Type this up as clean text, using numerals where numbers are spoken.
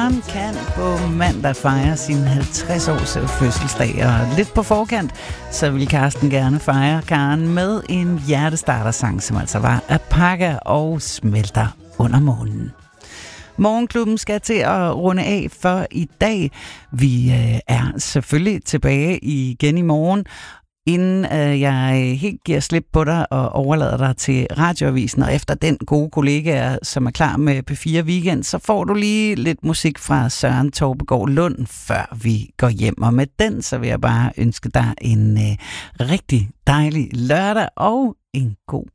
Søren kan på mandag fejre sin 50-års fødselsdag, og lidt på forkant, så vil Karsten gerne fejre Karen med en hjertestartersang, som altså var Apaga og Smelter under månen. Morgenklubben skal til at runde af for i dag. Vi er selvfølgelig tilbage igen i morgen. Inden jeg helt giver slip på dig og overlader dig til Radioavisen, og efter den gode kollega, som er klar med P4 Weekend, så får du lige lidt musik fra Søren Torbegaard Lund, før vi går hjem. Og med den, så vil jeg bare ønske dig en rigtig dejlig lørdag og en god